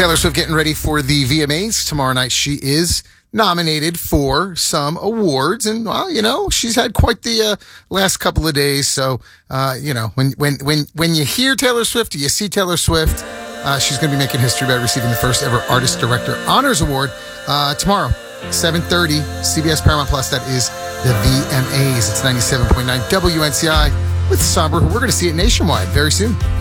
Taylor Swift getting ready for the VMAs tomorrow night. She is nominated for some awards, and well, she's had quite the last couple of days. So, when you hear Taylor Swift, you see Taylor Swift. She's going to be making history by receiving the first ever Artist Director Honors Award tomorrow, 7:30, CBS Paramount Plus. That is the VMAs. It's 97.9 WNCI with Somber. We're going to see it nationwide very soon.